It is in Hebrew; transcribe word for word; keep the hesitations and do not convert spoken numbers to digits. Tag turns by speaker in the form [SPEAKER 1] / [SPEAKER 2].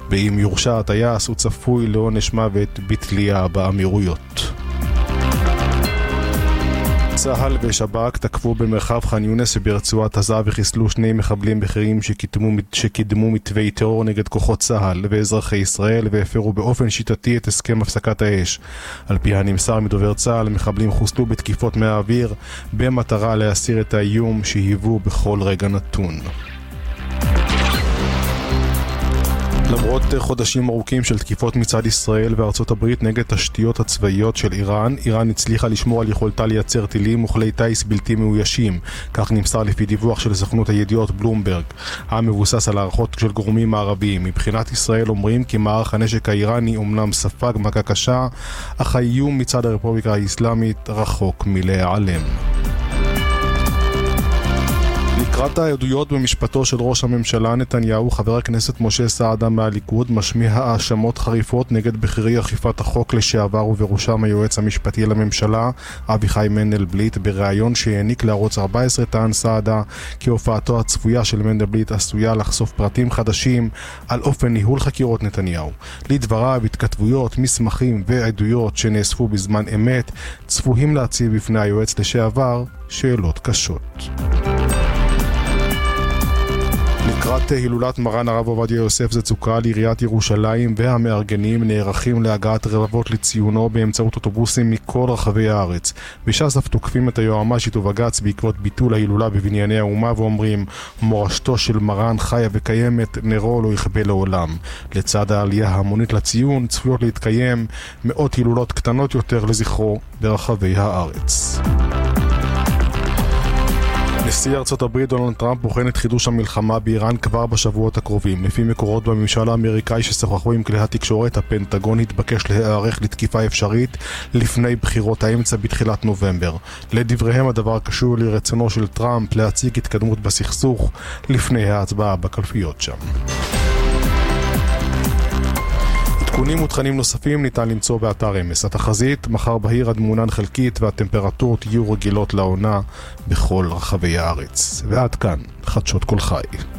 [SPEAKER 1] באם יורשע הטייס הוא צפוי לעונש מוות בתלייה באמירויות. צה"ל ושב"כ תקפו במרחב ח'אן יונס שברצועת עזה וחיסלו שני מחבלים בכירים שקידמו, שקידמו מתווי טרור נגד כוחות צה"ל ואזרחי ישראל והפרו באופן שיטתי את הסכם הפסקת האש. על פי הנמסר מדובר צה"ל, מחבלים חוסלו בתקיפות מהאוויר במטרה להסיר את האיום שהיוו בכל רגע נתון. למרות חודשים ארוכים של תקיפות מצד ישראל וארצות הברית נגד תשתיות הצבאיות של איראן, איראן הצליחה לשמור על יכולתה לייצר טילים וכלי טייס בלתי מאוישים. כך נמסר לפי דיווח של סוכנות הידיעות בלומברג, המבוסס על הערכות של גורמים מערביים. מבחינת ישראל אומרים כי מערך הנשק האיראני אומנם ספג מכה קשה, אך האיום מצד הרפובליקה האסלאמית רחוק מלהיעלם. לקראת העדויות במשפטו של ראש הממשלה נתניהו, חבר הכנסת משה סעדה מהליכוד משמיע האשמות חריפות נגד בכירי אכיפת החוק לשעבר ובראשם היועץ המשפטי לממשלה אביחי מנדלבליט. בריאיון שהעניק לערוץ ארבע עשרה טען סעדה כי הופעתו הצפויה של מנדלבליט עשויה לחשוף פרטים חדשים על אופן ניהול חקירות נתניהו. לדבריו, התכתבויות, מסמכים ועדויות שנאספו בזמן אמת צפויים להציב בפני היועץ לשעבר שאלות קשות. לקראת הילולת מרן הרב עובדיה יוסף זצוקה לעיריית ירושלים והמארגנים נערכים להגעת רבבות לציונו באמצעות אוטובוסים מכל רחבי הארץ. בש"ס אף תוקפים את היועמ"שית ובג"ץ בעקבות ביטול ההילולה בבנייני האומה ואומרים מורשתו של מרן חיה וקיימת, נרו לא יכבה לעולם. לצד העלייה ההמונית לציון צפויות להתקיים מאות הילולות קטנות יותר לזכרו ברחבי הארץ. נשיא ארצות הברית דונלד טראמפ בוחן את חידוש המלחמה באיראן כבר בשבועות הקרובים. לפי מקורות בממשל האמריקאי ששוחחו עם כלי התקשורת, הפנטגון התבקש להיערך לתקיפה אפשרית לפני בחירות האמצע בתחילת נובמבר. לדבריהם הדבר קשור לרצונו של טראמפ להציג התקדמות בסכסוך לפני ההצבעה בקלפיות שם. עדכונים ותכנים נוספים ניתן למצוא באתר אמס. התחזית, מחר בהיר עד מעונן חלקית והטמפרטורות יהיו רגילות לעונה בכל רחבי הארץ. ועד כאן, חדשות כל חי.